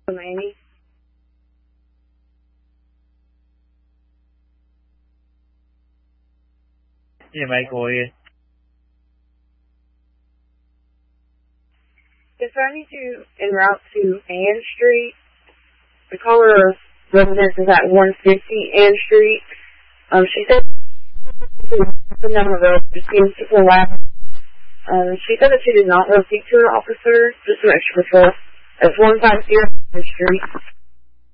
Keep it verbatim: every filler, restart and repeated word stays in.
Amy. Yeah, mate, go ahead. Yes, I need to en route to Ann Street. The caller residence is at one fifty Ann Street. Um, she said the number of just seems super loud. Um, she said that she did not want to speak to an officer, just to make sure. It's one fifty Ann Street.